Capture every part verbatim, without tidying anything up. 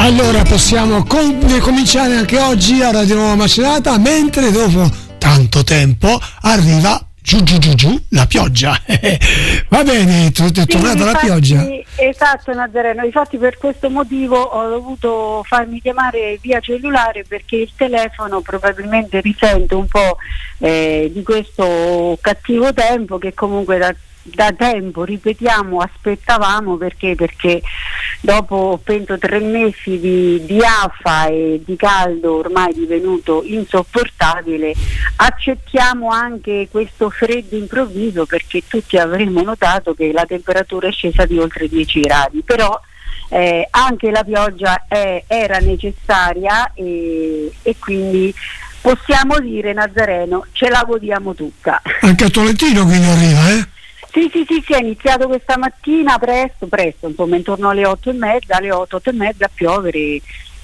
Allora possiamo com- cominciare anche oggi a Radio Nuova Macerata, mentre dopo tanto tempo arriva giù giù giù giù la pioggia. Va bene, è tornata sì, la infatti, pioggia. Esatto, Nazareno, infatti per questo motivo ho dovuto farmi chiamare via cellulare, perché il telefono probabilmente risente un po' eh, di questo cattivo tempo che comunque da da tempo, ripetiamo, aspettavamo, perché perché dopo penso tre mesi di, di afa e di caldo ormai divenuto insopportabile, accettiamo anche questo freddo improvviso, perché tutti avremmo notato che la temperatura è scesa di oltre dieci gradi, però eh, anche la pioggia è, era necessaria e, e quindi possiamo dire, Nazareno, ce la godiamo tutta. Anche a Tolentino quindi arriva, eh? Sì, sì, sì, sì, è iniziato questa mattina presto, presto, insomma intorno alle otto e mezza, alle otto, otto e mezza a piovere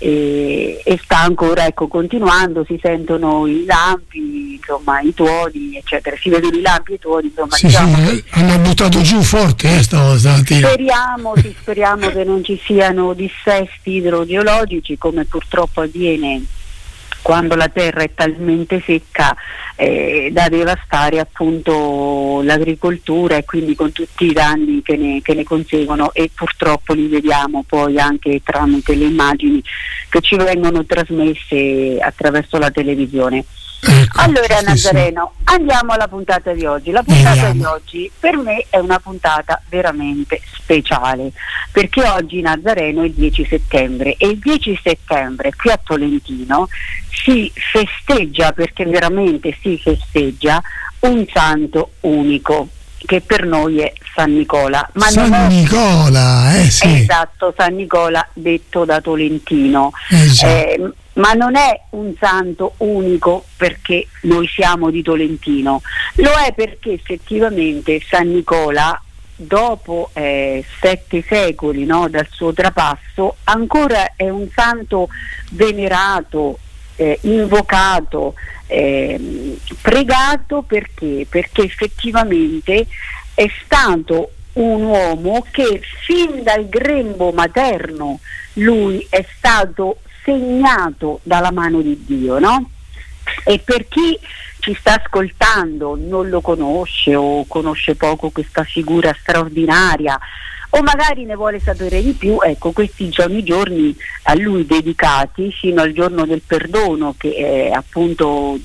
e, e sta ancora, ecco, continuando, si sentono i lampi, insomma i tuoni, eccetera, si vedono i lampi e i tuoni, insomma. Sì, diciamo sì, che hanno buttato giù forte eh, stamattina. Speriamo, sì, speriamo che non ci siano dissesti idrogeologici, come purtroppo avviene quando la terra è talmente secca eh, da devastare appunto l'agricoltura, e quindi con tutti i danni che ne, che ne conseguono, e purtroppo li vediamo poi anche tramite le immagini che ci vengono trasmesse attraverso la televisione. Ecco, allora sì, Nazareno, sì. Andiamo alla puntata di oggi. La puntata Andiamo. di oggi per me è una puntata veramente speciale, perché oggi, Nazareno, è il dieci settembre e il dieci settembre qui a Tolentino si festeggia, perché veramente si festeggia, un santo unico, che per noi è San Nicola. Ma San non è... Nicola, eh sì. Esatto, San Nicola detto da Tolentino. Eh, già. Eh, ma non è un santo unico perché noi siamo di Tolentino, lo è perché effettivamente San Nicola, dopo eh, sette secoli, no, dal suo trapasso, ancora è un santo venerato, eh, invocato, eh, pregato, perché? Perché effettivamente è stato un uomo che fin dal grembo materno lui è stato segnato dalla mano di Dio, no? E per chi ci sta ascoltando non lo conosce o conosce poco questa figura straordinaria, o magari ne vuole sapere di più, ecco, questi sono i giorni a lui dedicati fino al giorno del perdono, che è appunto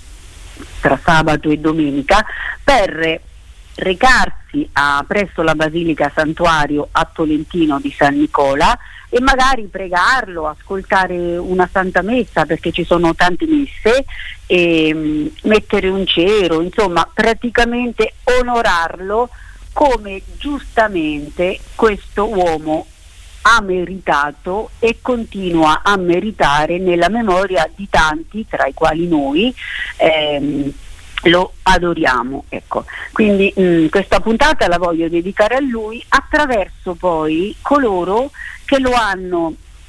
tra sabato e domenica, per recarsi a, presso la Basilica Santuario a Tolentino di San Nicola e magari pregarlo, ascoltare una Santa Messa, perché ci sono tante messe, e mh, mettere un cero, insomma praticamente onorarlo come giustamente questo uomo ha meritato e continua a meritare nella memoria di tanti, tra i quali noi ehm, lo adoriamo, ecco. Quindi mh, questa puntata la voglio dedicare a lui, attraverso poi coloro che lo hanno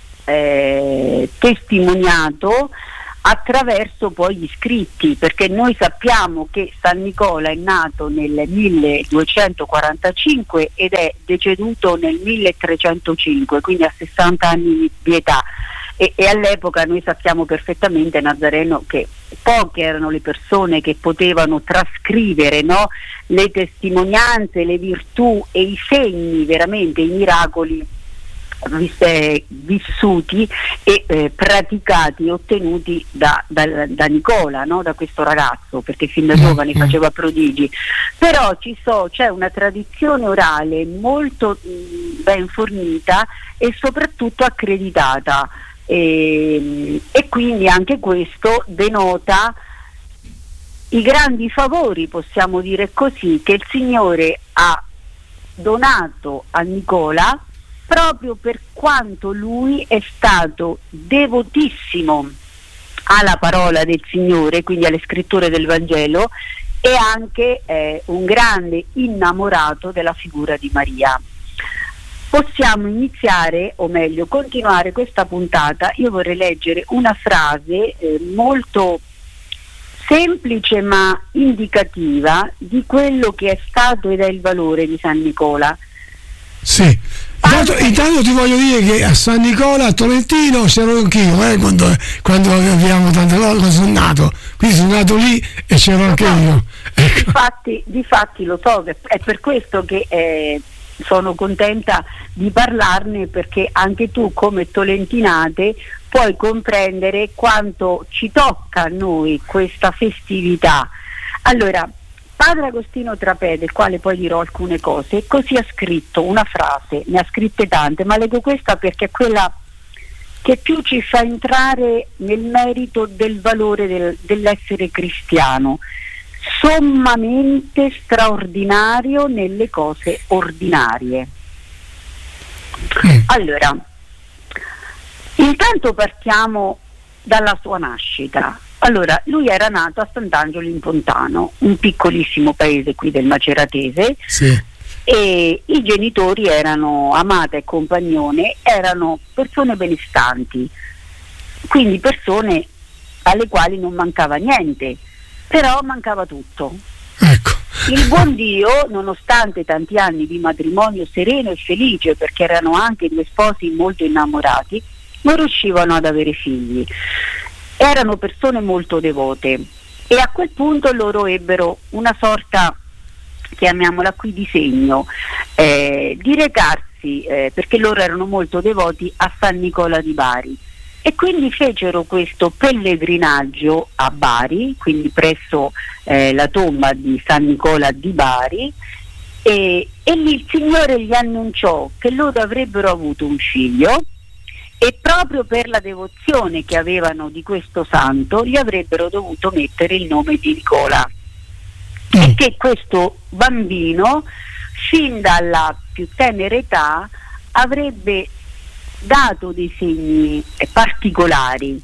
eh, testimoniato, attraverso poi gli scritti, perché noi sappiamo che San Nicola è nato nel milleduecentoquarantacinque ed è deceduto nel milletrecentocinque, quindi a sessanta anni di età. E, e all'epoca noi sappiamo perfettamente, Nazareno, che poche erano le persone che potevano trascrivere, no, le testimonianze, le virtù e i segni, veramente i miracoli eh, vissuti e eh, praticati, ottenuti da, da, da Nicola, no, da questo ragazzo, perché fin da giovane faceva prodigi. Però ci so, c'è una tradizione orale molto mh, ben fornita e soprattutto accreditata. E, e quindi anche questo denota i grandi favori, possiamo dire così, che il Signore ha donato a Nicola, proprio per quanto lui è stato devotissimo alla parola del Signore, quindi alle scritture del Vangelo, e anche eh, un grande innamorato della figura di Maria. Possiamo iniziare, o meglio continuare questa puntata. Io vorrei leggere una frase eh, molto semplice ma indicativa di quello che è stato ed è il valore di San Nicola. Sì. Intanto, intanto ti voglio dire che a San Nicola, a Tolentino, c'ero anch'io eh, quando, quando avevamo tante cose, quando sono nato. Quindi sono nato lì e c'ero anche io. Ecco. Difatti, difatti lo so, è per questo che eh, sono contenta di parlarne, perché anche tu come tolentinate puoi comprendere quanto ci tocca a noi questa festività. Allora, Padre Agostino Trapè, del quale poi dirò alcune cose, così ha scritto una frase, ne ha scritte tante, ma leggo questa perché è quella che più ci fa entrare nel merito del valore del, dell'essere cristiano, sommamente straordinario nelle cose ordinarie. Mm. Allora, intanto partiamo dalla sua nascita. Allora, lui era nato a Sant'Angelo in Pontano, un piccolissimo paese qui del Maceratese, sì. E i genitori erano Amata e Compagnone, erano persone benestanti, quindi persone alle quali non mancava niente, però mancava tutto. Ecco. Il buon Dio, nonostante tanti anni di matrimonio sereno e felice, perché erano anche due sposi molto innamorati, non riuscivano ad avere figli. Erano persone molto devote e a quel punto loro ebbero una sorta, chiamiamola qui, di segno, eh, di recarsi, eh, perché loro erano molto devoti, a San Nicola di Bari, e quindi fecero questo pellegrinaggio a Bari, quindi presso eh, la tomba di San Nicola di Bari, e, e lì il Signore gli annunciò che loro avrebbero avuto un figlio, e proprio per la devozione che avevano di questo santo gli avrebbero dovuto mettere il nome di Nicola, mm. e che questo bambino fin dalla più tenera età avrebbe dato dei segni particolari.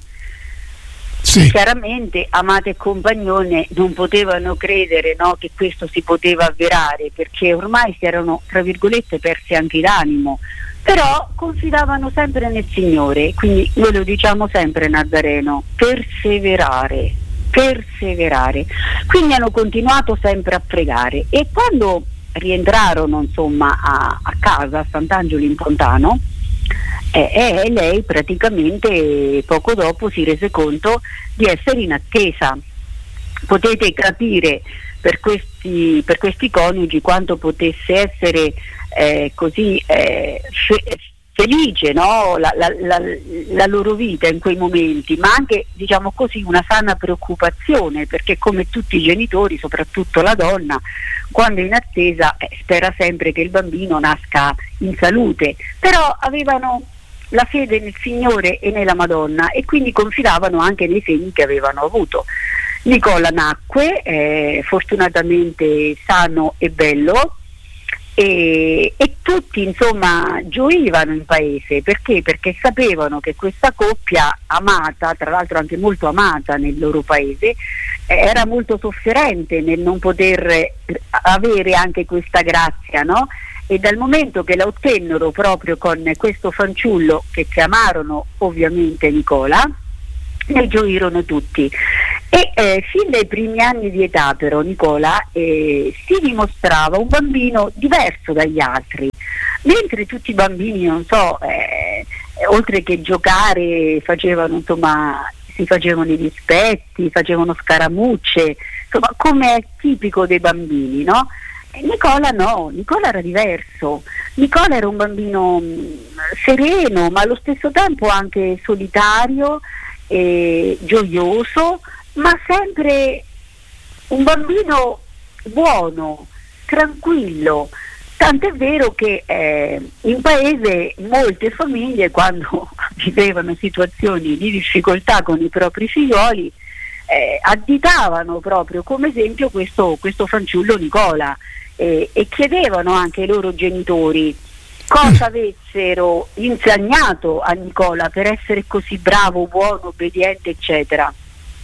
Sì. Chiaramente Amata e Compagnone non potevano credere, no, che questo si poteva avverare, perché ormai si erano, tra virgolette, persi anche d'animo, però confidavano sempre nel Signore. Quindi noi lo diciamo sempre, Nazareno: perseverare, perseverare. Quindi hanno continuato sempre a pregare, e quando rientrarono insomma a, a casa a Sant'Angelo in Pontano, eh, eh, lei praticamente poco dopo si rese conto di essere in attesa. Potete capire per questi, per questi coniugi quanto potesse essere eh, così eh, fe- felice, no? la, la, la, la loro vita in quei momenti, ma anche, diciamo così, una sana preoccupazione, perché come tutti i genitori, soprattutto la donna, quando è in attesa eh, spera sempre che il bambino nasca in salute, però avevano la fede nel Signore e nella Madonna, e quindi confidavano anche nei segni che avevano avuto. Nicola nacque eh, fortunatamente sano e bello, e, e tutti insomma gioivano in paese. Perché? Perché sapevano che questa coppia amata, tra l'altro anche molto amata nel loro paese, eh, era molto sofferente nel non poter avere anche questa grazia, no? E dal momento che la ottennero proprio con questo fanciullo, che chiamarono ovviamente Nicola, ne gioirono tutti. E eh, fin dai primi anni di età però Nicola eh, si dimostrava un bambino diverso dagli altri, mentre tutti i bambini, non so, eh, oltre che giocare facevano, insomma, si facevano i dispetti, facevano scaramucce, insomma, come è tipico dei bambini, no? E Nicola no, Nicola era diverso. Nicola era un bambino mh, sereno, ma allo stesso tempo anche solitario, eh, gioioso, ma sempre un bambino buono, tranquillo. Tant'è vero che eh, in paese molte famiglie, quando vivevano situazioni di difficoltà con i propri figlioli, eh, additavano proprio come esempio questo, questo fanciullo Nicola, eh, e chiedevano anche ai loro genitori cosa avessero insegnato a Nicola per essere così bravo, buono, obbediente, eccetera.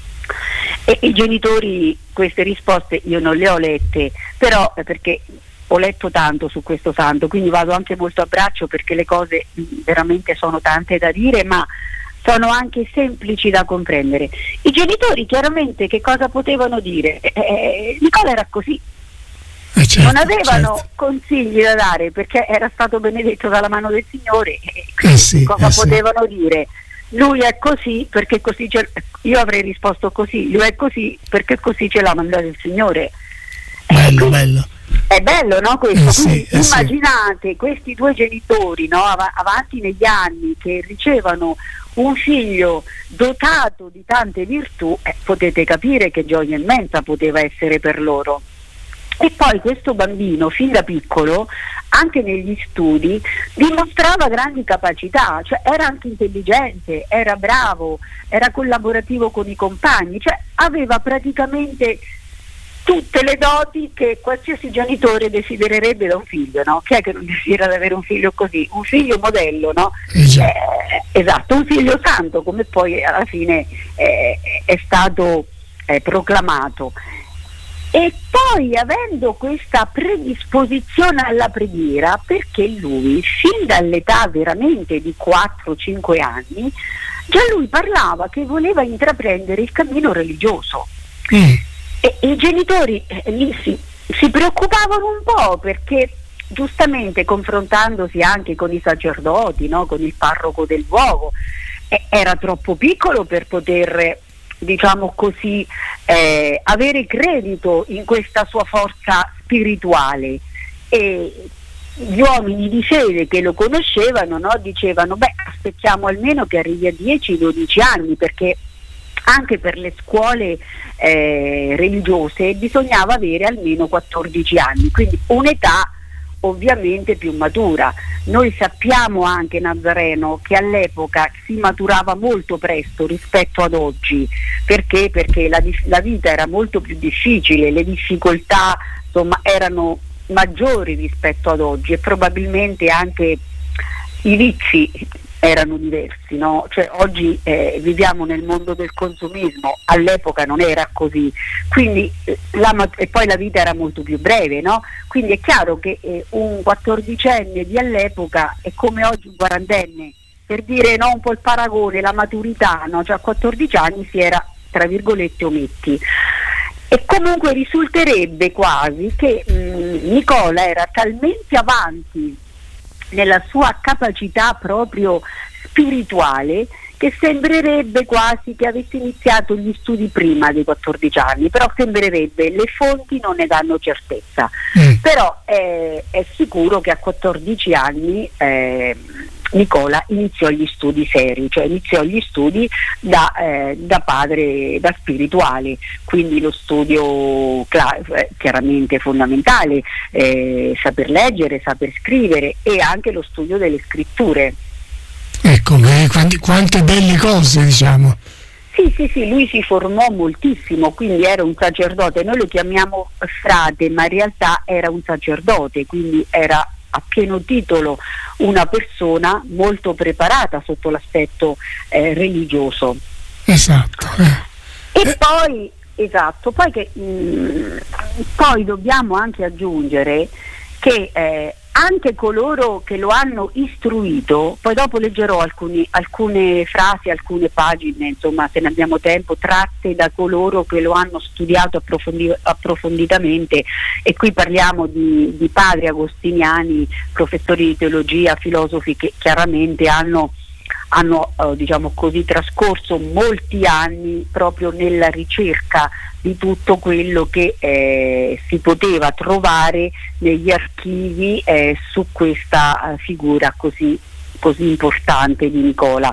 E i genitori queste risposte io non le ho lette, però eh, perché ho letto tanto su questo santo, quindi vado anche molto a braccio, perché le cose mh, veramente sono tante da dire, ma sono anche semplici da comprendere. I genitori chiaramente che cosa potevano dire? Eh, Nicola era così. Eh certo. certo, non avevano certo. consigli da dare perché era stato benedetto dalla mano del Signore. Eh sì, Cosa eh potevano sì. dire? Lui è così perché così ce... io avrei risposto così, lui è così perché così ce l'ha mandato il Signore. Bello, eh, bello. È bello, no, questo? Eh sì, Quindi eh immaginate sì. questi due genitori, no, av- avanti negli anni, che ricevono un figlio dotato di tante virtù, eh, potete capire che gioia immensa poteva essere per loro. E poi questo bambino, fin da piccolo, anche negli studi, dimostrava grandi capacità, cioè era anche intelligente, era bravo, era collaborativo con i compagni, cioè aveva praticamente tutte le doti che qualsiasi genitore desidererebbe da un figlio, no? Chi è che non desidera di avere un figlio così? Un figlio modello, no? Eh, esatto, un figlio santo, come poi alla fine eh, è stato eh, proclamato. E poi, avendo questa predisposizione alla preghiera, perché lui fin dall'età veramente di quattro cinque anni già lui parlava che voleva intraprendere il cammino religioso. Mm. E, e i genitori eh, lì si, si preoccupavano un po', perché giustamente, confrontandosi anche con i sacerdoti, no, con il parroco del luogo, eh, era troppo piccolo per poter, diciamo così, eh, avere credito in questa sua forza spirituale. E gli uomini di fede che lo conoscevano, no, dicevano beh, aspettiamo almeno che arrivi a dieci dodici anni, perché anche per le scuole eh, religiose bisognava avere almeno quattordici anni, quindi un'età ovviamente più matura. Noi sappiamo anche, Nazareno, che all'epoca si maturava molto presto rispetto ad oggi. Perché? Perché la, la vita era molto più difficile, le difficoltà insomma erano maggiori rispetto ad oggi, e probabilmente anche i vizi erano diversi, no? Cioè oggi eh, viviamo nel mondo del consumismo, all'epoca non era così, quindi la, e poi la vita era molto più breve, no? Quindi è chiaro che eh, un quattordicenne di all'epoca è come oggi un quarantenne, per dire, no, un po' il paragone, la maturità, no? Cioè a quattordici anni si era, tra virgolette, ometti. E comunque risulterebbe quasi che mh, Nicola era talmente avanti nella sua capacità proprio spirituale che sembrerebbe quasi che avesse iniziato gli studi prima dei quattordici anni, però sembrerebbe, le fonti non ne danno certezza, mm. però eh, è sicuro che a quattordici anni eh, Nicola iniziò gli studi seri, cioè iniziò gli studi da, eh, da padre, da spirituale, quindi lo studio cla- chiaramente fondamentale, eh, saper leggere, saper scrivere, e anche lo studio delle scritture. Ecco, quanti, quante belle cose, diciamo. Sì, sì, sì, lui si formò moltissimo, quindi era un sacerdote, noi lo chiamiamo frate, ma in realtà era un sacerdote, quindi era a pieno titolo una persona molto preparata sotto l'aspetto eh, religioso. Esatto. Eh. E poi, esatto, poi che mh, poi dobbiamo anche aggiungere che eh, anche coloro che lo hanno istruito, poi dopo leggerò alcuni, alcune frasi, alcune pagine, insomma, se ne abbiamo tempo, tratte da coloro che lo hanno studiato approfondi- approfonditamente, e qui parliamo di, di padri agostiniani, professori di teologia, filosofi che chiaramente hanno hanno eh, diciamo così trascorso molti anni proprio nella ricerca di tutto quello che eh, si poteva trovare negli archivi eh, su questa eh, figura così, così importante di Nicola.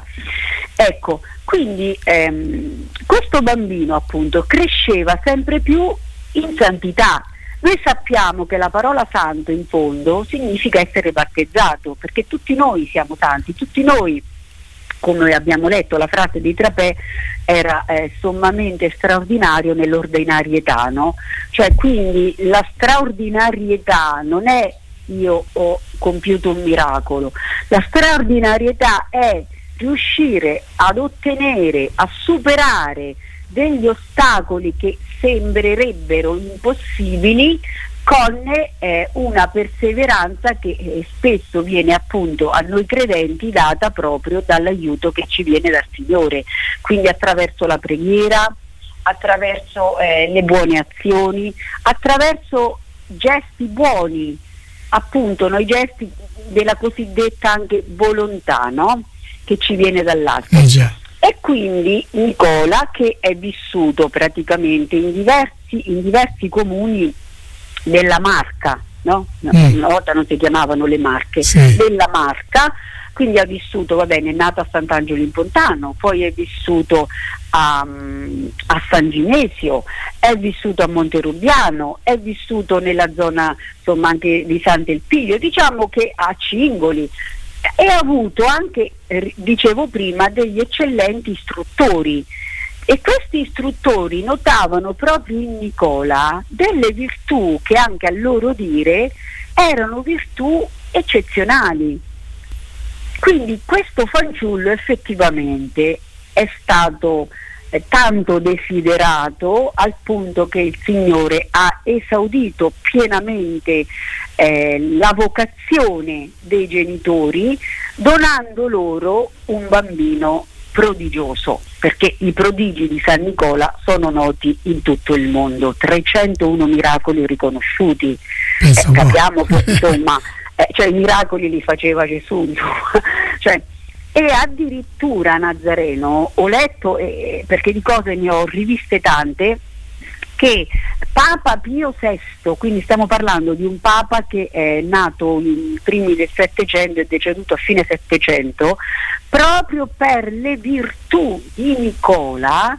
Ecco, quindi ehm, questo bambino appunto cresceva sempre più in santità. Noi sappiamo che la parola santo in fondo significa essere battezzato, perché tutti noi siamo santi, tutti noi, come abbiamo letto, la frase di Trapè era eh, sommamente straordinario nell'ordinarietà, no? Cioè, quindi la straordinarietà non è io ho compiuto un miracolo, la straordinarietà è riuscire ad ottenere, a superare degli ostacoli che sembrerebbero impossibili con eh, una perseveranza che eh, spesso viene appunto a noi credenti data proprio dall'aiuto che ci viene dal Signore, quindi attraverso la preghiera, attraverso eh, le buone azioni, attraverso gesti buoni, appunto noi gesti della cosiddetta anche volontà, no? Che ci viene dall'alto. Eh già. E quindi Nicola, che è vissuto praticamente in diversi, in diversi comuni della Marca, no? Mm. Una volta non si chiamavano le Marche, sì. della Marca, quindi ha vissuto, va bene, è nato a Sant'Angelo in Pontano, poi è vissuto a, a San Ginesio, è vissuto a Monterubiano, è vissuto nella zona insomma anche di Sant'Elpidio, diciamo che a Cingoli, e ha avuto anche, eh, dicevo prima, degli eccellenti istruttori, e questi istruttori notavano proprio in Nicola delle virtù che anche a loro dire erano virtù eccezionali. Quindi questo fanciullo effettivamente è stato eh, tanto desiderato al punto che il Signore ha esaudito pienamente eh, la vocazione dei genitori, donando loro un bambino prodigioso, perché i prodigi di San Nicola sono noti in tutto il mondo, trecentouno miracoli riconosciuti. Eh, capiamo che insomma eh, cioè i miracoli li faceva Gesù, cioè, e addirittura Nazareno ho letto, eh, perché di cose ne ho riviste tante, che Papa Pio sesto, quindi stiamo parlando di un Papa che è nato in primi del Settecento e deceduto a fine Settecento, proprio per le virtù di Nicola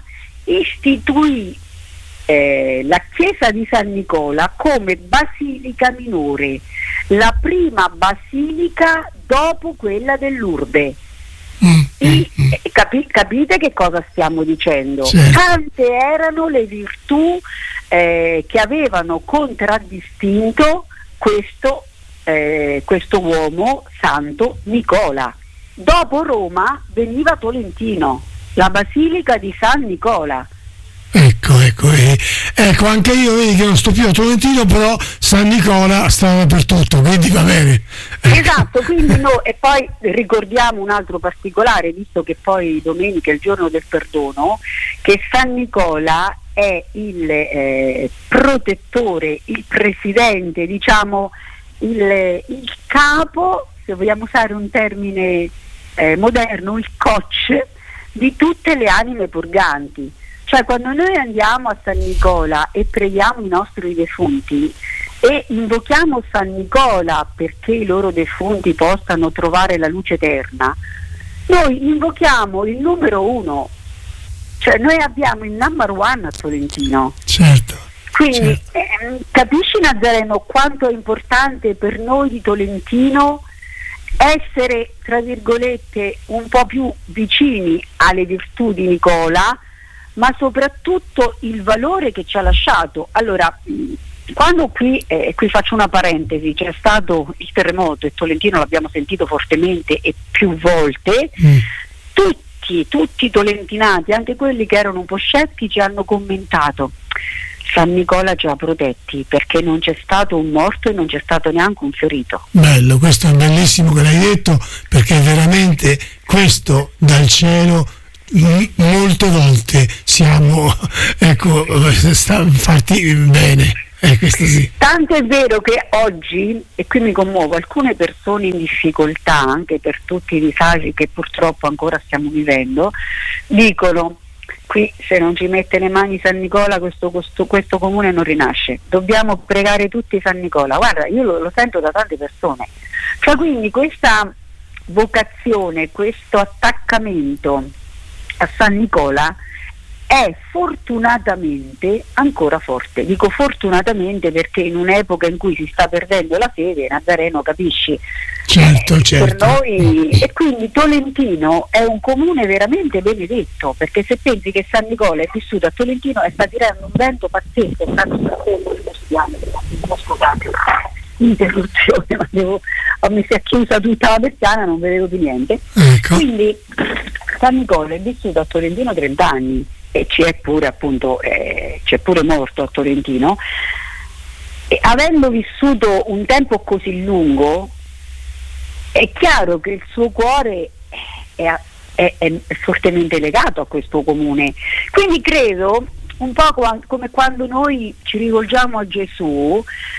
istituì eh, la chiesa di San Nicola come basilica minore, la prima basilica dopo quella dell'Urbe. Mm, I, capi, capite che cosa stiamo dicendo? Certo. Tante erano le virtù eh, che avevano contraddistinto questo, eh, questo uomo santo Nicola. Dopo Roma veniva Tolentino, la basilica di San Nicola. Ecco, ecco, eh, ecco, anche io vedi che non sto più a Tolentino, però San Nicola sta dappertutto, quindi va bene. Ecco. Esatto, quindi no, e poi ricordiamo un altro particolare, visto che poi domenica è il giorno del perdono, che San Nicola è il eh, protettore, il presidente, diciamo il, il capo, se vogliamo usare un termine eh, moderno, il coach di tutte le anime purganti. Cioè quando noi andiamo a San Nicola e preghiamo i nostri defunti e invochiamo San Nicola perché i loro defunti possano trovare la luce eterna, noi invochiamo il numero uno, cioè noi abbiamo il number one a Tolentino. Certo. Quindi certo. Eh, capisci Nazareno quanto è importante per noi di Tolentino essere, tra virgolette, un po' più vicini alle virtù di Nicola, ma soprattutto il valore che ci ha lasciato. Allora, quando qui, eh, qui faccio una parentesi, c'è stato il terremoto e Tolentino l'abbiamo sentito fortemente e più volte, mm. tutti, tutti i tolentinati, anche quelli che erano un po' scettici, hanno commentato: San Nicola ci ha protetti perché non c'è stato un morto e non c'è stato neanche un ferito. Bello, questo è bellissimo che l'hai detto, perché veramente questo dal cielo molte volte siamo, ecco, fatti bene, eh, questo sì. Tanto è vero che oggi, e qui mi commuovo, alcune persone in difficoltà, anche per tutti i disagi che purtroppo ancora stiamo vivendo, dicono: qui se non ci mette le mani San Nicola questo, questo, questo comune non rinasce, dobbiamo pregare tutti San Nicola. Guarda, io lo, lo sento da tante persone, cioè quindi questa vocazione, questo attaccamento a San Nicola è fortunatamente ancora forte. Dico fortunatamente perché in un'epoca in cui si sta perdendo la fede, Nazareno, capisci? Certo, eh, certo. Per noi, e quindi Tolentino è un comune veramente benedetto, perché se pensi che San Nicola è vissuto a Tolentino e sta tirando un vento pazzesco, scusate interruzione, ma devo, mi si è chiusa tutta la persiana, non vedevo più niente. Ecco. Quindi San Nicola è vissuto a Tolentino trenta anni e ci è pure appunto eh, ci è pure morto a Tolentino, e avendo vissuto un tempo così lungo è chiaro che il suo cuore è, è, è fortemente legato a questo comune. Quindi credo un po' come quando noi ci rivolgiamo a Gesù,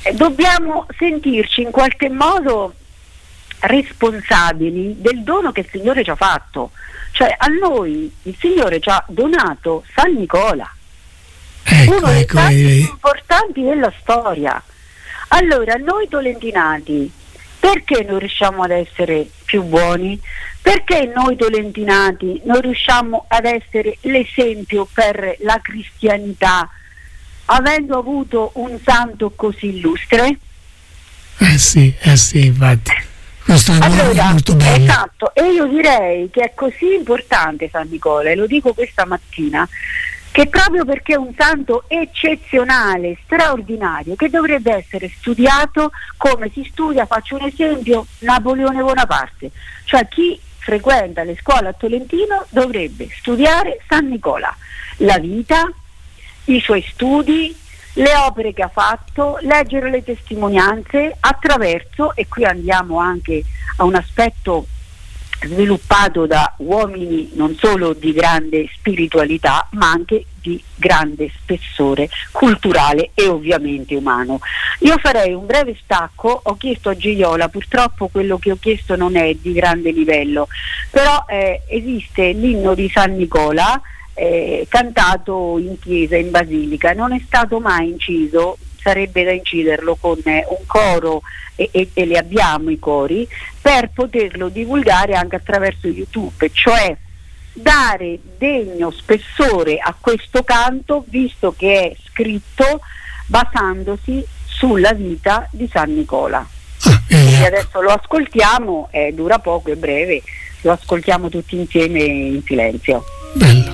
eh, dobbiamo sentirci in qualche modo responsabili del dono che il Signore ci ha fatto. Cioè, a noi il Signore ci ha donato San Nicola, ecco, uno dei ecco, tanti eh, più importanti della storia. Allora, noi tolentinati, perché non riusciamo ad essere più buoni? Perché noi tolentinati non riusciamo ad essere l'esempio per la cristianità, avendo avuto un santo così illustre? eh sì, eh sì, infatti. Questo è Allora, molto bello. esatto, e io direi che è così importante San Nicola, e lo dico questa mattina, che proprio perché è un santo eccezionale, straordinario, che dovrebbe essere studiato come si studia, faccio un esempio, Napoleone Bonaparte. Cioè, chi frequenta le scuole a Tolentino dovrebbe studiare San Nicola, la vita, i suoi studi, le opere che ha fatto, leggere le testimonianze attraverso, e qui andiamo anche a un aspetto sviluppato da uomini non solo di grande spiritualità, ma anche di grande spessore culturale e ovviamente umano. Io farei un breve stacco. Ho chiesto a Gioiola, purtroppo quello che ho chiesto non è di grande livello, però eh, esiste l'inno di San Nicola, Eh, cantato in chiesa, in basilica, non è stato mai inciso, sarebbe da inciderlo con eh, un coro, e, e, e li abbiamo i cori, per poterlo divulgare anche attraverso YouTube, cioè dare degno spessore a questo canto, visto che è scritto basandosi sulla vita di San Nicola. Ah, Quindi adesso lo ascoltiamo, eh, dura poco, è breve, lo ascoltiamo tutti insieme in silenzio. bello.